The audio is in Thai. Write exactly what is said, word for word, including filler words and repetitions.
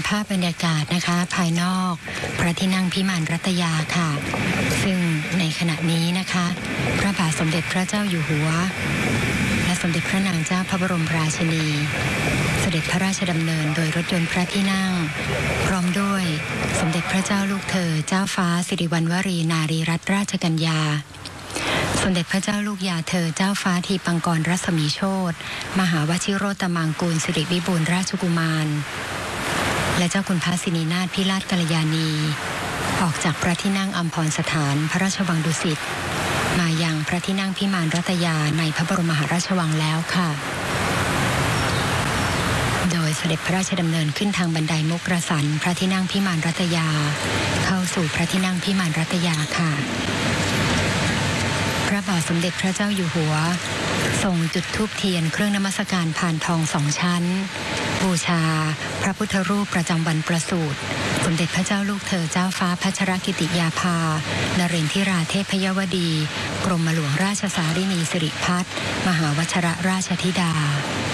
ภาพบรรยากาศนะคะภายนอกพระที่นั่งพิมานรัตยาค่ะซึ่งในขณะนี้นะคะพระบาทสมเด็จพระเจ้าอยู่หัวและสมเด็จพระนางเจ้าพระบรมราชินีเสด็จพระราชดำเนินโดยรถยนต์พระที่นั่งพร้อมด้วยสมเด็จพระเจ้าลูกเธอเจ้าฟ้าสิริวัณวรีนารีรัตนราชกัญญาสมเด็จพระเจ้าลูกยาเธอเจ้าฟ้าทีปังกรรัศมีโชติมหาวชิโรตมังกูลสิริวิบูลย์ราชกุมารและเจ้าคุณพระสินีนาถพิราชกัลยาณีออกจากพระที่นั่งอัมพรสถานพระราชวังดุสิตมายังพระที่นั่งพิมานรัตยาในพระบรมมหาราชวังแล้วค่ะโดยเสด็จพระราชดำเนินขึ้นทางบันไดมุกระสันพระที่นั่งพิมานรัตยาเข้าสู่พระที่นั่งพิมานรัตยาค่ะพระบาทสมเด็จพระเจ้าอยู่หัวทรงจุดธูปเทียนเครื่องนมัสการพานทองสองชั้นบูชาพระพุทธรูปประจำวันประสูติสมเด็จพระเจ้าลูกเธอเจ้าฟ้าพัชรกิติยาภานเรนทิราเทพยวดีกรมหลวงราชสารินีสิริพัฒน์มหาวชรราชธิดา